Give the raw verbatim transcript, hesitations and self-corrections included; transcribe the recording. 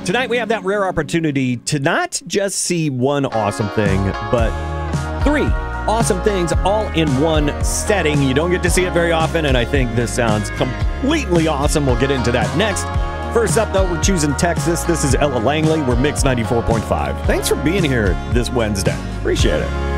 Tonight we have that rare opportunity to not just see one awesome thing, but three awesome things all in one setting. You don't get to see it very often, and I think this sounds completely awesome. We'll get into that next. First up, though, we're choosing Texas. This is Ella Langley. We're Mix ninety-four point five. Thanks for being here this Wednesday. Appreciate it.